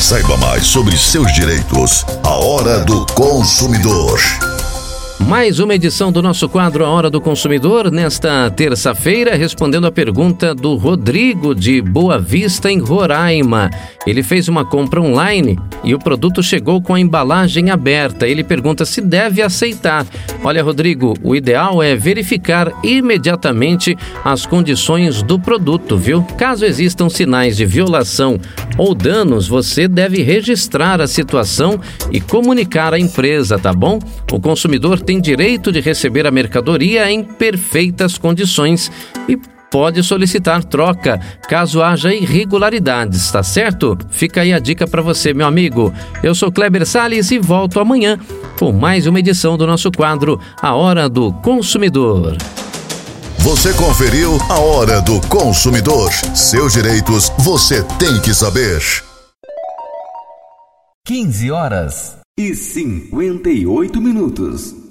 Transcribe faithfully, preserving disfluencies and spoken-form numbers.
Saiba mais sobre seus direitos. A Hora do Consumidor. Mais uma edição do nosso quadro A Hora do Consumidor, nesta terça-feira, respondendo a pergunta do Rodrigo de Boa Vista, em Roraima. Ele fez uma compra online e o produto chegou com a embalagem aberta. Ele pergunta se deve aceitar. Olha, Rodrigo, o ideal é verificar imediatamente as condições do produto, viu? Caso existam sinais de violação ou danos, você deve registrar a situação e comunicar à empresa, tá bom? O consumidor tem direito de receber a mercadoria em perfeitas condições e pode solicitar troca caso haja irregularidades, tá certo? Fica aí a dica para você, meu amigo. Eu sou Kleber Salles e volto amanhã com mais uma edição do nosso quadro A Hora do Consumidor. Você conferiu A Hora do Consumidor. Seus direitos você tem que saber. quinze horas e cinquenta e oito minutos.